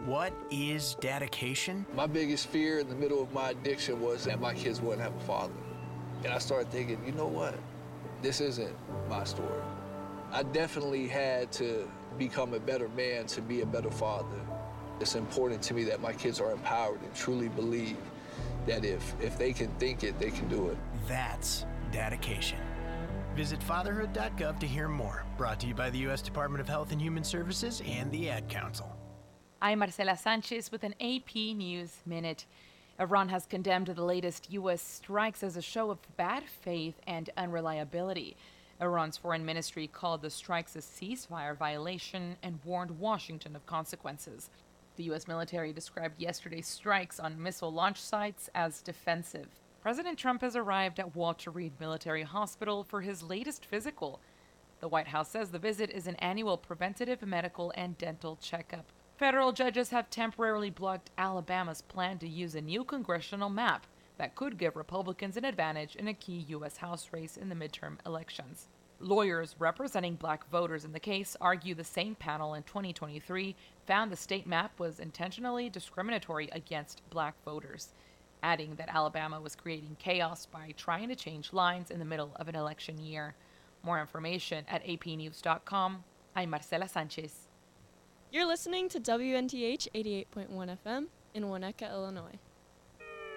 What is dedication? My biggest fear in the middle of my addiction was that my kids wouldn't have a father. And I started thinking, you know what? This isn't my story. I definitely had to become a better man to be a better father. It's important to me that my kids are empowered and truly believe that if they can think it, they can do it. That's dedication. Visit fatherhood.gov to hear more. Brought to you by the U.S. Department of Health and Human Services and the Ad Council. I'm Marcela Sanchez with an AP News Minute. Iran has condemned the latest U.S. strikes as a show of bad faith and unreliability. Iran's foreign ministry called the strikes a ceasefire violation and warned Washington of consequences. The U.S. military described yesterday's strikes on missile launch sites as defensive. President Trump has arrived at Walter Reed Military Hospital for his latest physical. The White House says the visit is an annual preventative medical and dental checkup. Federal judges have temporarily blocked Alabama's plan to use a new congressional map that could give Republicans an advantage in a key U.S. House race in the midterm elections. Lawyers representing black voters in the case argue the same panel in 2023 found the state map was intentionally discriminatory against black voters, adding that Alabama was creating chaos by trying to change lines in the middle of an election year. More information at apnews.com. I'm Marcela Sanchez. You're listening to WNTH 88.1 FM in Winnetka, Illinois.